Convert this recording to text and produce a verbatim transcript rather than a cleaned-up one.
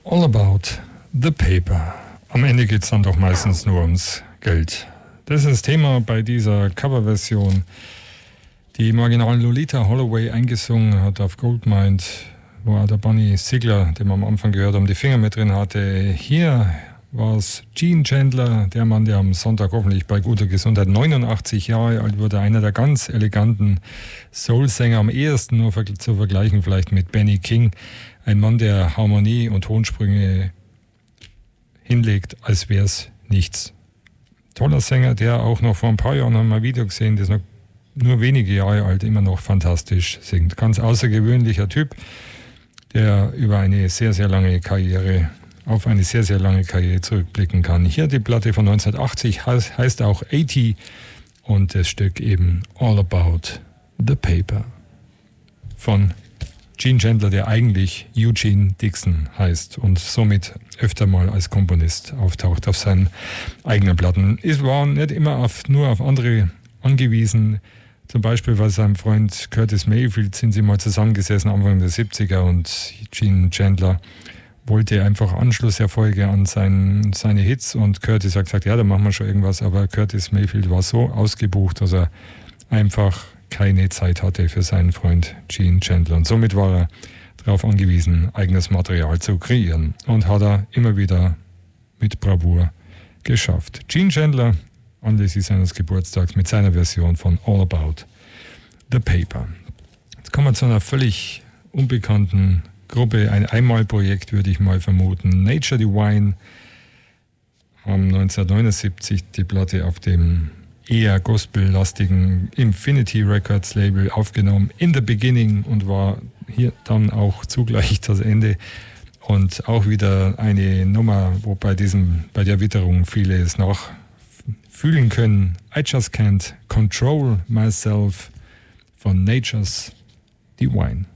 All About the Paper. Am Ende geht es dann doch meistens nur ums Geld. Das ist das Thema bei dieser Coverversion, die im Original Lolita Holloway eingesungen hat auf Goldmine, wo auch der Bunny Sigler, den wir am Anfang gehört haben, die Finger mit drin hatte. Hier war es Gene Chandler, der Mann, der am Sonntag hoffentlich bei guter Gesundheit neunundachtzig Jahre alt wurde, einer der ganz eleganten Soul-Sänger, am ehesten nur zu vergleichen vielleicht mit Benny King. Ein Mann, der Harmonie und Tonsprünge hinlegt, als wäre es nichts. Toller Sänger, der auch noch vor ein paar Jahren haben wir ein Video gesehen, der ist noch nur wenige Jahre alt, immer noch fantastisch singt. Ganz außergewöhnlicher Typ, der über eine sehr, sehr lange Karriere, auf eine sehr, sehr lange Karriere zurückblicken kann. Hier die Platte von neunzehnhundertachtzig, heißt, heißt auch achtzig und das Stück eben All About the Paper von Gene Chandler, der eigentlich Eugene Dixon heißt und somit öfter mal als Komponist auftaucht auf seinen eigenen Platten. Es war nicht immer auf, nur auf andere angewiesen. Zum Beispiel bei seinem Freund Curtis Mayfield sind sie mal zusammengesessen Anfang der siebziger und Gene Chandler wollte einfach Anschlusserfolge an sein, seine Hits und Curtis hat gesagt, ja, da machen wir schon irgendwas, aber Curtis Mayfield war so ausgebucht, dass er einfach keine Zeit hatte für seinen Freund Gene Chandler. Und somit war er darauf angewiesen, eigenes Material zu kreieren. Und hat er immer wieder mit Bravour geschafft. Gene Chandler, anlässlich seines Geburtstags, mit seiner Version von All About the Paper. Jetzt kommen wir zu einer völlig unbekannten Gruppe, ein Einmalprojekt, würde ich mal vermuten. Nature Divine haben neunzehnhundertneunundsiebzig die Platte auf dem eher gospellastigen Infinity Records Label aufgenommen, In the Beginning, und war hier dann auch zugleich das Ende. Und auch wieder eine Nummer, wo bei, diesem, bei der Witterung viele es nachfühlen können. I Just Can't Control Myself von Nature's Divine.